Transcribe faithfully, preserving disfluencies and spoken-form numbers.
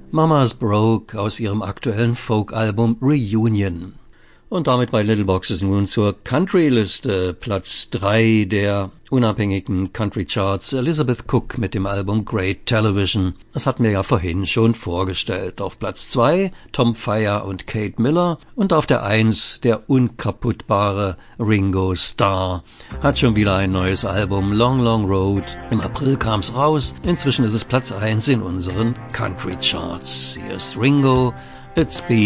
Mama's Broke aus ihrem aktuellen Folk-Album Reunion. Und damit bei Little Boxes nun zur Country-Liste. Platz drei der unabhängigen Country-Charts. Elizabeth Cook mit dem Album Great Television. Das hatten wir ja vorhin schon vorgestellt. Auf Platz zwei Tom Fire und Kate Miller. Und auf der eins der unkaputtbare Ringo Starr. Hat schon wieder ein neues Album, Long Long Road. Im April kam's raus. Inzwischen ist es Platz eins in unseren Country-Charts. Hier ist Ringo. It's been